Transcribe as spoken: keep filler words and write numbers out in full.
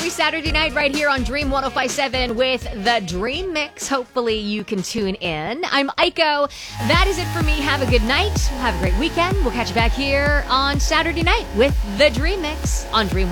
every Saturday night right here on Dream one oh five point seven with the Dream Mix. Hopefully you can tune in. I'm Aiko. That is it for me. Have a good night. Have a great weekend. We'll catch you back here on Saturday night with the Dream Mix on Dream